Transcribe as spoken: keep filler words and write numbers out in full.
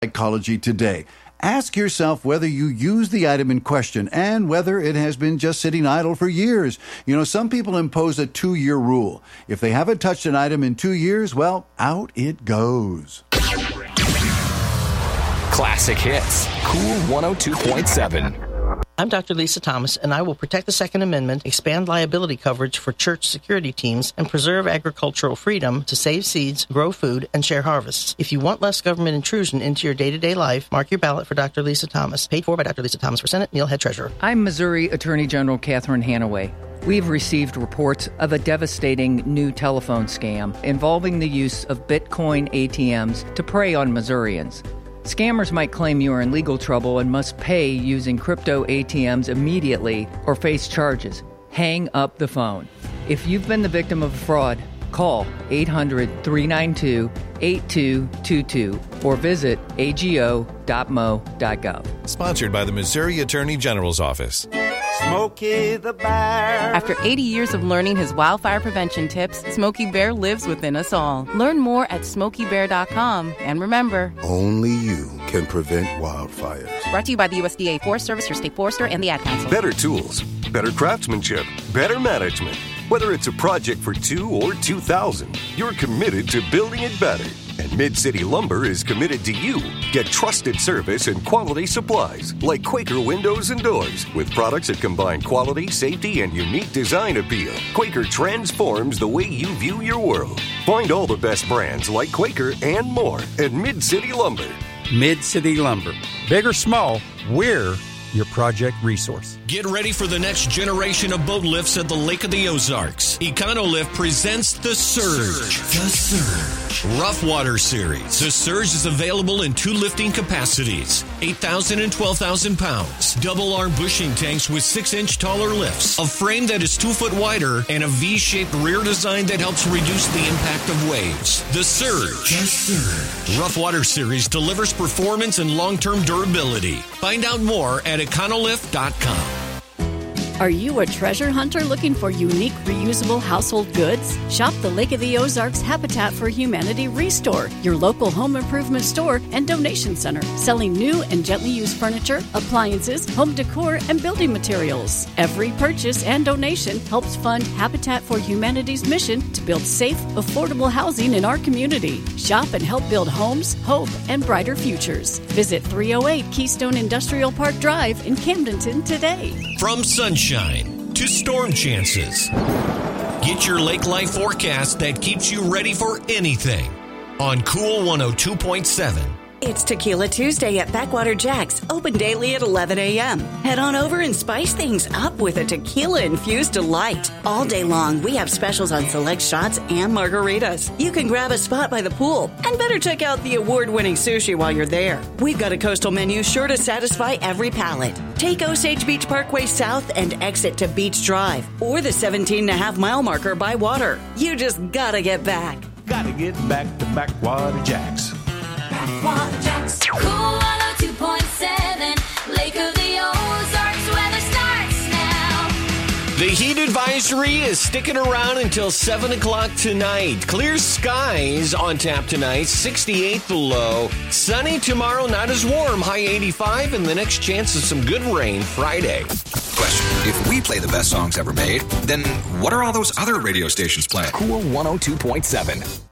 Psychology Today. Ask yourself whether you use the item in question and whether it has been just sitting idle for years. You know, some people impose a two-year rule. If they haven't touched an item in two years, well, out it goes. Classic Hits, Cool one oh two point seven. I'm Doctor Lisa Thomas, and I will protect the Second Amendment, expand liability coverage for church security teams, and preserve agricultural freedom to save seeds, grow food, and share harvests. If you want less government intrusion into your day-to-day life, mark your ballot for Doctor Lisa Thomas. Paid for by Doctor Lisa Thomas for Senate. Neil Head Treasurer. I'm Missouri Attorney General Catherine Hanaway. We've received reports of a devastating new telephone scam involving the use of Bitcoin A T Ms to prey on Missourians. Scammers might claim you are in legal trouble and must pay using crypto A T Ms immediately or face charges. Hang up the phone. If you've been the victim of fraud, call eight hundred, three nine two, eight two two two or visit a g o dot m o dot gov. Sponsored by the Missouri Attorney General's Office. Smokey the Bear. After eighty years of learning his wildfire prevention tips, Smokey Bear lives within us all. Learn more at smokey bear dot com. And remember, only you can prevent wildfires. Brought to you by the U S D A Forest Service, your state forester, and the Ad Council. Better tools, better craftsmanship, better management. Whether it's a project for two or two thousand, you're committed to building it better. And Mid-City Lumber is committed to you. Get trusted service and quality supplies like Quaker Windows and Doors. With products that combine quality, safety, and unique design appeal, Quaker transforms the way you view your world. Find all the best brands like Quaker and more at Mid-City Lumber. Mid-City Lumber. Big or small, we're your project resource. Get ready for the next generation of boat lifts at the Lake of the Ozarks. EconoLift presents The Surge. The Surge. Rough Water Series. The Surge is available in two lifting capacities, eight thousand and twelve thousand pounds. Double arm bushing tanks with six inch taller lifts, a frame that is two foot wider, and a V-shaped rear design that helps reduce the impact of waves. The Surge. The Surge. Rough Water Series delivers performance and long-term durability. Find out more at econolift dot com. Are you a treasure hunter looking for unique reusable household goods? Shop the Lake of the Ozarks Habitat for Humanity Restore, your local home improvement store and donation center, selling new and gently used furniture, appliances, home decor, and building materials. Every purchase and donation helps fund Habitat for Humanity's mission to build safe, affordable housing in our community. Shop and help build homes, hope, and brighter futures. Visit three oh eight Keystone Industrial Park Drive in Camdenton today. From sunshine to storm chances, get your lake life forecast that keeps you ready for anything on Cool one oh two point seven. It's Tequila Tuesday at Backwater Jack's, open daily at eleven a.m. Head on over and spice things up with a tequila-infused delight. All day long, we have specials on select shots and margaritas. You can grab a spot by the pool, and better check out the award-winning sushi while you're there. We've got a coastal menu sure to satisfy every palate. Take Osage Beach Parkway south and exit to Beach Drive, or the seventeen and a half mile marker by water. You just gotta get back. Gotta get back to Backwater Jack's. Backwater Jack's. Cool one oh two point seven. Lake of the Ozarks weather starts now. The heat advisory is sticking around until seven o'clock tonight. Clear skies on tap tonight, sixty-eight the low. Sunny tomorrow, not as warm, high eighty-five, and the next chance of some good rain Friday. Question: if we play the best songs ever made, then what are all those other radio stations playing? Cool one oh two point seven.